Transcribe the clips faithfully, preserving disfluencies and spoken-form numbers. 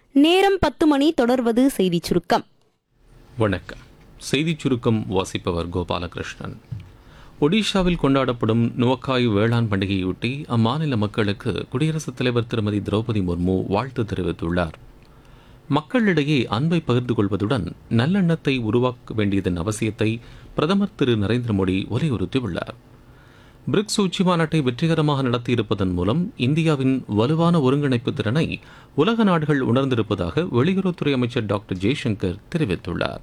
நேரம் பத்து மணி. தொடர்வது செய்திச் சுருக்கம். வணக்கம். செய்திச் சுருக்கம் வாசிப்பவர் கோபாலகிருஷ்ணன். ஒடிஷாவில் கொண்டாடப்படும் நுவக்காய் வேளாண் பண்டிகையொட்டி அம்மாநில மக்களுக்கு குடியரசுத் தலைவர் திருமதி திரௌபதி முர்மு வாழ்த்து தெரிவித்துள்ளார். மக்களிடையே அன்பை பகிர்ந்து கொள்வதுடன் நல்லெண்ணத்தை உருவாக்க வேண்டியதன் அவசியத்தை பிரதமர் திரு நரேந்திர மோடி வலியுறுத்தியுள்ளார். பிரிக்ஸ் உச்சி மாநாட்டை வெற்றிகரமாக நடத்தியிருப்பதன் மூலம் இந்தியாவின் வலுவான ஒருங்கிணைப்பு திறனை உலக நாடுகள் உணர்ந்திருப்பதாக வெளியுறவுத்துறை அமைச்சர் டாக்டர் ஜெய்சங்கர் தெரிவித்துள்ளார்.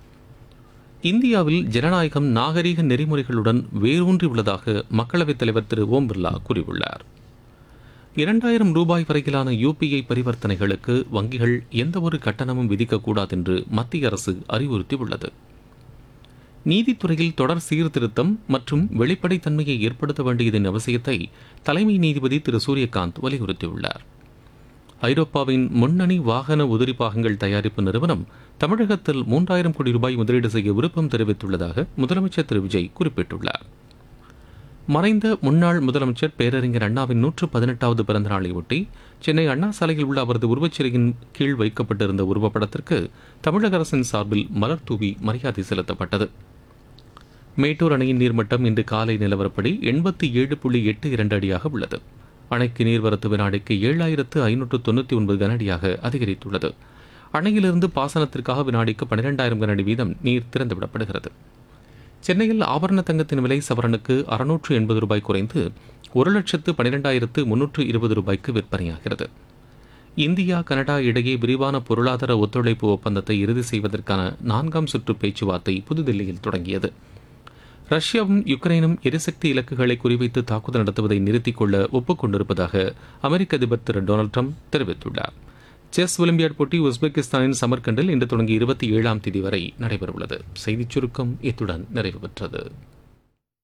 இந்தியாவில் ஜனநாயகம் நாகரீக நெறிமுறைகளுடன் வேரூன்றியுள்ளதாக மக்களவைத் தலைவர் திரு ஓம் பிர்லா கூறியுள்ளார். இரண்டாயிரம் ரூபாய் வரையிலான யுபிஐ பரிவர்த்தனைகளுக்கு வங்கிகள் எந்தவொரு கட்டணமும் விதிக்கக்கூடாது என்று மத்திய அரசு அறிவுறுத்தியுள்ளது. நீதித்துறையில் தொடர் சீர்திருத்தம் மற்றும் வெளிப்படைத்தன்மையை ஏற்படுத்த வேண்டியதன் அவசியத்தை தலைமை நீதிபதி திரு சூரியகாந்த் வலியுறுத்தியுள்ளார். ஐரோப்பாவின் முன்னணி வாகன உதிரி பாகங்கள் தயாரிப்பு நிறுவனம் தமிழகத்தில் மூன்றாயிரம் கோடி ரூபாய் முதலீடு செய்ய விருப்பம் தெரிவித்துள்ளதாக முதலமைச்சர் திரு விஜய் குறிப்பிட்டுள்ளார். மறைந்த முன்னாள் முதலமைச்சர் பேரறிஞர் அண்ணாவின் நூற்று பதினெட்டாவது பிறந்த நாளையொட்டி சென்னை அண்ணா சாலையில் உள்ள அவரது உருவச்சிலையின் கீழ் வைக்கப்பட்டிருந்த உருவப்படத்திற்கு தமிழக அரசின் சார்பில் மலர் தூவி மரியாதை செலுத்தப்பட்டது. மேட்டூர் அணையின் நீர்மட்டம் இன்று காலை நிலவரப்படி எண்பத்தி ஏழு புள்ளி எட்டு இரண்டு அடியாக உள்ளது. அணைக்கு நீர்வரத்து வினாடிக்கு ஏழாயிரத்து ஐநூற்று தொண்ணூற்றி ஒன்பது கனஅடியாக அதிகரித்துள்ளது. அணையிலிருந்து பாசனத்திற்காக வினாடிக்கு பனிரெண்டாயிரம் கனஅடி வீதம் நீர் திறந்துவிடப்படுகிறது. சென்னையில் ஆபரண தங்கத்தின் விலை சவரனுக்கு அறுநூற்று எண்பது ரூபாய் குறைந்து ஒரு லட்சத்து பனிரெண்டாயிரத்து முன்னூற்று இருபது ரூபாய்க்கு விற்பனையாகிறது. இந்தியா கனடா இடையே விரிவான பொருளாதார ஒத்துழைப்பு ஒப்பந்தத்தை இறுதி செய்வதற்கான நான்காம் சுற்று பேச்சுவார்த்தை புதுதில்லியில் தொடங்கியது. ரஷ்யாவும் யுக்ரைனும் எரிசக்தி இலக்குகளை குறிவைத்து தாக்குதல் நடத்துவதை நிறுத்திக் கொள்ள ஒப்புக்கொண்டிருப்பதாக அமெரிக்க அதிபர் திரு டொனால்டு ட்ரம்ப் தெரிவித்துள்ளார். செஸ் ஒலிம்பியாட் போட்டி உஸ்பெகிஸ்தானின் சமர்கண்டில் இன்று தொடங்கி இருபத்தி ஏழாம் தேதி வரை நடைபெறவுள்ளது. செய்திச் சுருக்கம் இத்துடன் நிறைவு பெற்றது.